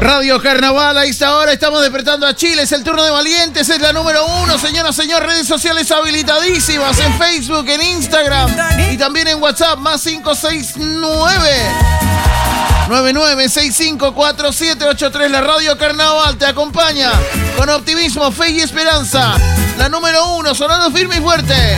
Radio Carnaval, a esta hora estamos despertando a Chile. Es el turno de valientes, es la número 1. Señoras, señores, redes sociales habilitadísimas en Facebook, en Instagram y también en WhatsApp, más 569 99654783. La Radio Carnaval te acompaña con optimismo, fe y esperanza. La número 1, sonando firme y fuerte.